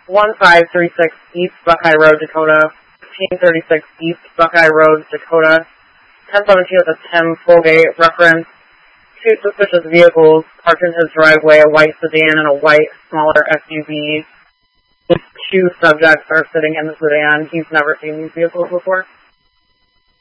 1536 East Buckeye Road, Dakota. 1536 East Buckeye Road, Dakota. 1017 with a Tim Folgate reference. 2 suspicious vehicles parked in his driveway, a white sedan and a white, smaller SUV. 2 subjects are sitting in the sedan. He's never seen these vehicles before.